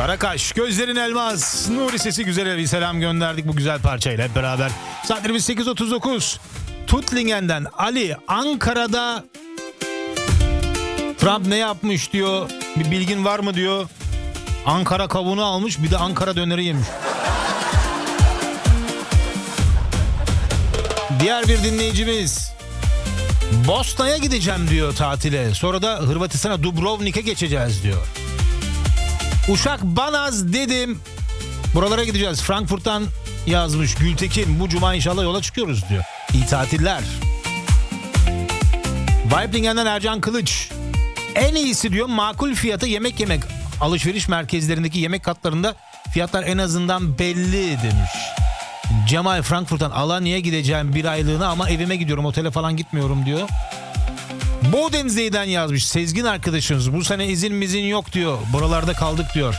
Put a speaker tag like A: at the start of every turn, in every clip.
A: Karakaş, gözlerin elmas, Nuri sesi güzel, bir selam gönderdik bu güzel parçayla hep beraber. Saatlerimiz 8.39. Tutlingen'den Ali, Ankara'da Trump ne yapmış diyor, bir bilgin var mı diyor. Ankara kavuğunu almış, bir de Ankara döneri yemiş. Diğer bir dinleyicimiz Bosna'ya gideceğim diyor tatile. Sonra da Hırvatistan'a, Dubrovnik'e geçeceğiz diyor. Uşak Banaz dedim. Buralara gideceğiz. Frankfurt'tan yazmış Gültekin. Bu cuma inşallah yola çıkıyoruz diyor. İyi tatiller. Weiblingen'den Ercan Kılıç. En iyisi diyor makul fiyata yemek yemek. Alışveriş merkezlerindeki yemek katlarında fiyatlar en azından belli demiş. Cemal Frankfurt'tan Alanya'ya gideceğim bir aylığına ama evime gidiyorum, otele falan gitmiyorum diyor. Bodenze'den yazmış Sezgin arkadaşımız, bu sene izin yok diyor, buralarda kaldık diyor.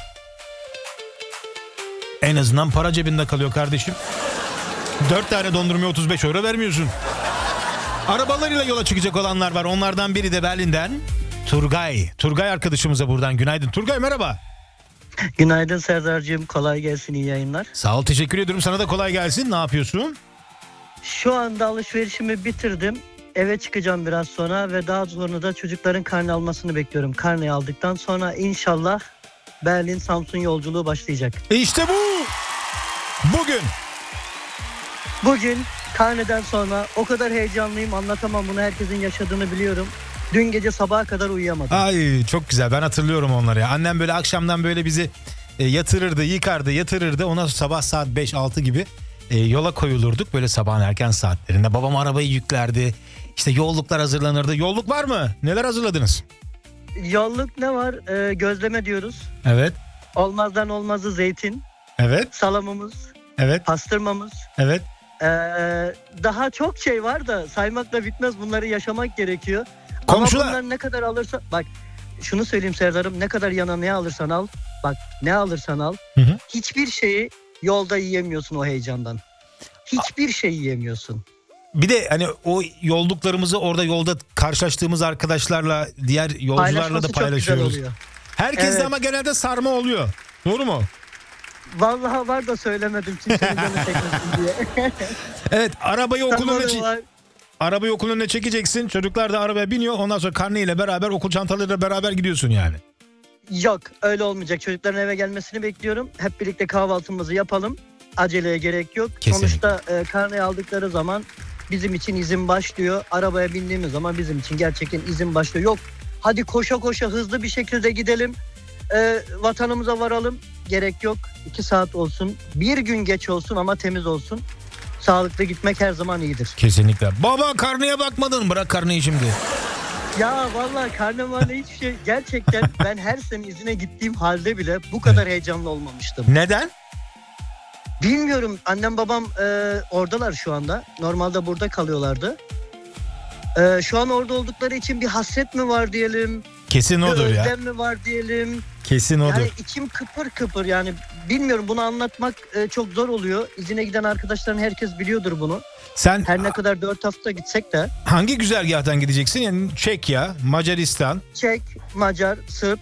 A: En azından para cebinde kalıyor kardeşim. 4 tane dondurmaya 35 euro vermiyorsun. Arabalarıyla yola çıkacak olanlar var, onlardan biri de Berlin'den Turgay. Turgay arkadaşımıza buradan günaydın. Turgay merhaba.
B: Günaydın Serdar'cığım, kolay gelsin, iyi yayınlar.
A: Sağ ol, teşekkür ediyorum, sana da kolay gelsin. Ne yapıyorsun?
B: Şu anda alışverişimi bitirdim. Eve çıkacağım biraz sonra ve daha sonra da çocukların karne almasını bekliyorum. Karneyi aldıktan sonra inşallah Berlin-Samsun yolculuğu başlayacak.
A: İşte bu.
B: Bugün karneden sonra o kadar heyecanlıyım, anlatamam, bunu herkesin yaşadığını biliyorum. Dün gece sabaha kadar uyuyamadım.
A: Ay çok güzel, ben hatırlıyorum onları ya. Annem böyle akşamdan böyle bizi yatırırdı, yıkardı, yatırırdı. Ondan sonra sabah saat 5-6 gibi yola koyulurduk böyle sabahın erken saatlerinde. Babam arabayı yüklerdi. İşte yolluklar hazırlanırdı. Yolluk var mı? Neler hazırladınız?
B: Yolluk ne var? Gözleme diyoruz.
A: Evet.
B: Olmazdan olmazı zeytin.
A: Evet.
B: Salamımız.
A: Evet.
B: Pastırmamız.
A: Evet.
B: Daha çok şey var da saymakla bitmez, bunları yaşamak gerekiyor.
A: Komşular.
B: Ama bunlar ne kadar alırsa, bak şunu söyleyeyim Serdar'ım, ne kadar yana ne alırsan al, bak ne alırsan al,
A: Hı.
B: hiçbir şeyi yolda yiyemiyorsun o heyecandan. Hiçbir şey yiyemiyorsun.
A: Bir de hani o yolluklarımızı orada yolda karşılaştığımız arkadaşlarla, diğer yolcularla da paylaşıyoruz. Herkes de
B: Evet.
A: ama genelde sarma oluyor. Doğru mu?
B: Vallahi var da söylemedim kimsenin canı çekmesin diye.
A: Evet, arabayı
B: Sarmaları
A: okulun önüne çekeceksin. Çocuklar da arabaya biniyor. Ondan sonra karneyle beraber, okul çantalarıyla beraber gidiyorsun yani.
B: Yok, öyle olmayacak. Çocukların eve gelmesini bekliyorum. Hep birlikte kahvaltımızı yapalım. Aceleye gerek yok.
A: Kesinlikle.
B: Sonuçta karneyi aldıkları zaman bizim için izin başlıyor. Arabaya bindiğimiz zaman bizim için gerçekten izin başlıyor. Yok, hadi koşa koşa hızlı bir şekilde gidelim. Vatanımıza varalım. Gerek yok. 2 saat olsun. Bir gün geç olsun ama temiz olsun. Sağlıklı gitmek her zaman iyidir.
A: Kesinlikle. Baba karneye bakmadın. Bırak karneyi şimdi.
B: Ya vallahi karnevalde hiçbir şey, gerçekten ben her sene izine gittiğim halde bile bu kadar heyecanlı olmamıştım.
A: Neden?
B: Bilmiyorum, annem babam oradalar şu anda. Normalde burada kalıyorlardı. Şu an orada oldukları için bir hasret mi var diyelim.
A: Kesin
B: Bir
A: odur ya.
B: özlem mi var diyelim.
A: Kesin odur.
B: Yani içim kıpır kıpır, yani bilmiyorum, bunu anlatmak çok zor oluyor. İzine giden arkadaşların herkes biliyordur bunu.
A: Sen
B: Her ne kadar 4 hafta gitsek de.
A: hangi güzergahtan gideceksin? Yani Çekya, Macaristan,
B: Çek, Macar, Sırp,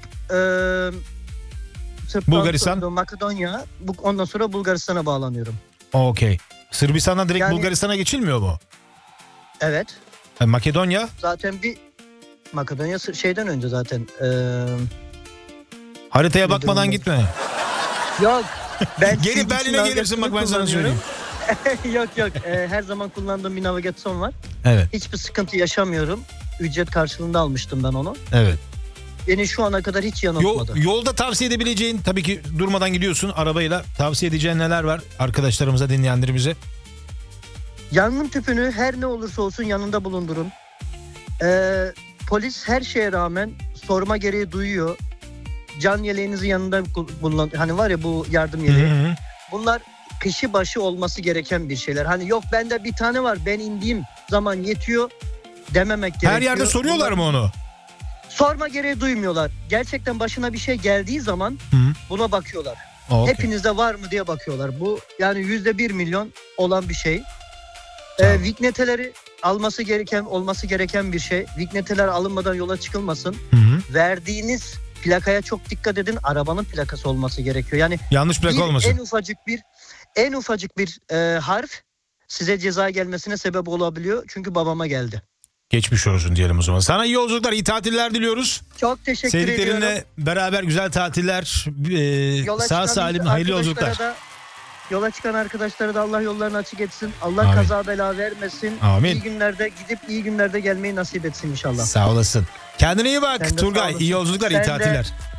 A: Bulgaristan.
B: sonra Makedonya, ondan sonra Bulgaristan'a bağlanıyorum.
A: okey. Sırbistan'dan direkt
B: Yani-
A: Bulgaristan'a geçilmiyor mu?
B: Evet.
A: Makedonya?
B: Zaten bir Makedonya şeyden önce zaten.
A: Haritaya
B: Nedir
A: bakmadan
B: onun?
A: gitme.
B: Yok. Ben
A: Geri
B: CBC
A: Berlin'e gelirsin, bak ben sana söyleyeyim.
B: Yok. Her zaman kullandığım bir navigasyon var.
A: Evet,
B: Hiçbir sıkıntı yaşamıyorum. Ücret karşılığında almıştım ben onu.
A: evet.
B: Beni şu ana kadar hiç yanıltmadı.
A: Yolda tavsiye edebileceğin, tabii ki durmadan gidiyorsun arabayla, tavsiye edeceğin neler var arkadaşlarımıza, dinleyenlerimize?
B: Yangın tüpünü her ne olursa olsun yanında bulundurun. Polis her şeye rağmen sorma gereği duyuyor. Can yeleğinizi yanında bulunan, hani var ya bu yardım yeleği.
A: Hı.
B: Bunlar kişi başı olması gereken bir şeyler. Hani yok bende bir tane var, ben indiğim zaman yetiyor dememek gerekiyor.
A: Her yerde soruyorlar mı onu?
B: Sorma gereği duymuyorlar. Gerçekten başına bir şey geldiği zaman
A: Hı.
B: buna bakıyorlar.
A: Okay.
B: Hepinizde var mı diye bakıyorlar. Bu yani %1 milyon olan bir şey.
A: Tamam.
B: Vigneteleri olması gereken bir şey. Vigneteler alınmadan yola çıkılmasın.
A: Hı.
B: Verdiğiniz plakaya çok dikkat edin. Arabanın plakası olması gerekiyor. Yani
A: Yanlış plaka olmasın.
B: en ufacık bir harf size ceza gelmesine sebep olabiliyor. Çünkü babama geldi.
A: Geçmiş olsun diyelim o zaman. Sana iyi yolculuklar, iyi tatiller diliyoruz.
B: Çok teşekkür ediyorum.
A: Sevdiklerinle beraber güzel tatiller,
B: Yola
A: sağ
B: çıkan
A: salim hayırlı
B: arkadaşlara
A: yolculuklar.
B: da- Yola çıkan arkadaşlara da Allah yollarını açık etsin. Allah
A: Amin.
B: kaza bela vermesin.
A: Amin.
B: İyi günlerde gidip iyi günlerde gelmeyi nasip etsin inşallah.
A: Sağ olasın. Kendine iyi bak
B: Sen de sağ
A: Turgay.
B: olasın.
A: İyi yolculuklar, iyi
B: Sen de-
A: tatiller.